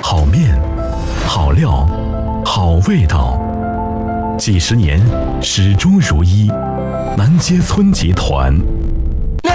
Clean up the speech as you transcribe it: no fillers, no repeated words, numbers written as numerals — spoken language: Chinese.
好面，好料，好味道。几十年始终如一，南街村集团。